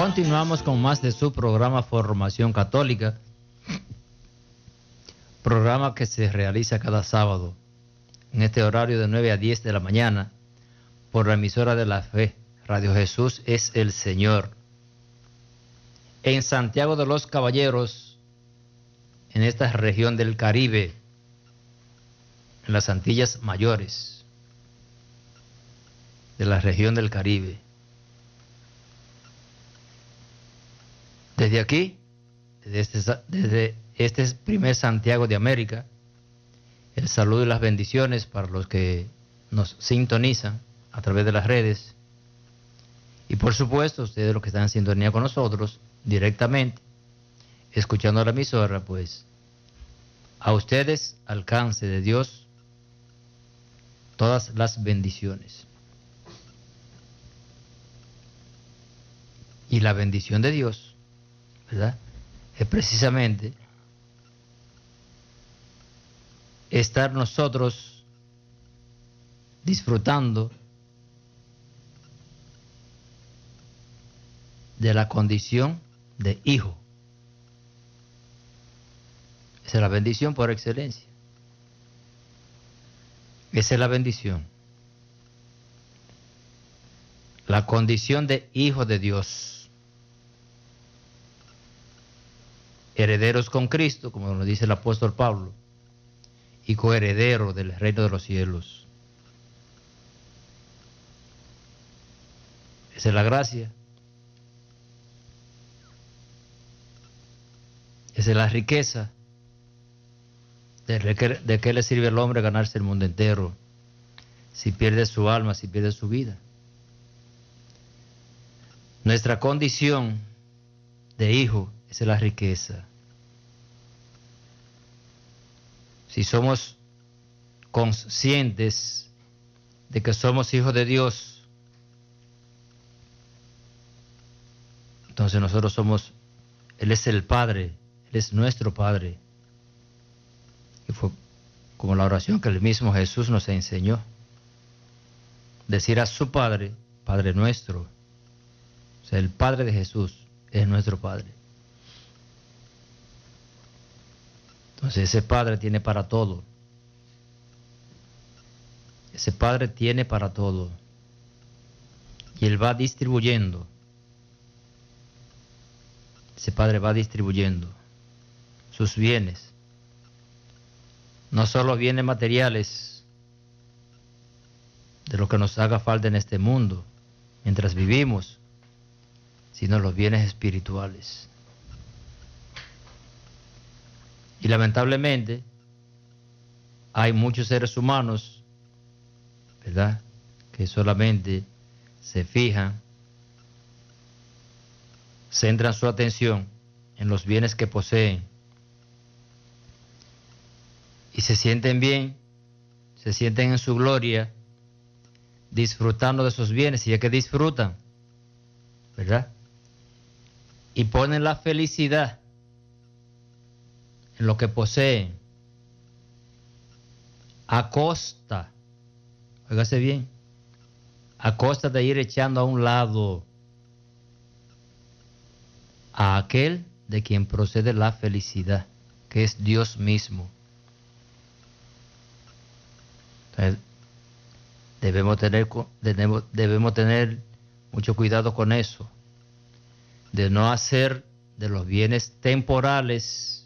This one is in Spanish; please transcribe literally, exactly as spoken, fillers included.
Continuamos con más de su programa Formación Católica, programa que se realiza cada sábado en este horario de nueve a diez de la mañana por la emisora de la fe, Radio Jesús es el Señor. En Santiago de los Caballeros, en esta región del Caribe, en las Antillas Mayores de la región del Caribe. Desde aquí, desde este, desde este primer Santiago de América, el saludo y las bendiciones para los que nos sintonizan a través de las redes. Y por supuesto, ustedes los que están en sintonía con nosotros, directamente, escuchando la emisora, pues, a ustedes, alcance de Dios, todas las bendiciones. Y la bendición de Dios, ¿verdad?, es precisamente estar nosotros disfrutando de la condición de hijo. Esa es la bendición por excelencia. Esa es la bendición. La condición de hijo de Dios. Herederos con Cristo, como nos dice el apóstol Pablo, y coheredero del reino de los cielos. Esa es la gracia. Esa es la riqueza. ¿De qué, de qué le sirve al hombre ganarse el mundo entero si pierde su alma, si pierde su vida? Nuestra condición de hijo, esa es la riqueza. Si somos conscientes de que somos hijos de Dios, entonces nosotros somos, Él es el Padre, Él es nuestro Padre. Y fue como la oración que el mismo Jesús nos enseñó. Decir a su Padre, Padre nuestro. O sea, el Padre de Jesús es nuestro Padre. Entonces ese Padre tiene para todo. Ese Padre tiene para todo. Y Él va distribuyendo. Ese Padre va distribuyendo sus bienes. No solo bienes materiales, de lo que nos haga falta en este mundo, mientras vivimos, sino los bienes espirituales. Y lamentablemente, hay muchos seres humanos, ¿verdad?, que solamente se fijan, centran su atención en los bienes que poseen y se sienten bien, se sienten en su gloria, disfrutando de esos bienes, y es que disfrutan, ¿verdad?, y ponen la felicidad en lo que poseen, a costa, óigase bien, a costa de ir echando a un lado a aquel de quien procede la felicidad, que es Dios mismo. Entonces, debemos tener, debemos, debemos tener mucho cuidado con eso, de no hacer de los bienes temporales